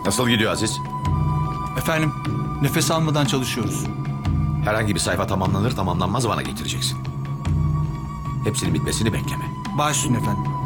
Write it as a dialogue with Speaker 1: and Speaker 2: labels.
Speaker 1: Nasıl gidiyor Aziz?
Speaker 2: Efendim, nefes almadan çalışıyoruz.
Speaker 1: Herhangi bir sayfa tamamlanır tamamlanmaz bana getireceksin. Hepsinin bitmesini bekleme.
Speaker 2: Baş üstüne efendim.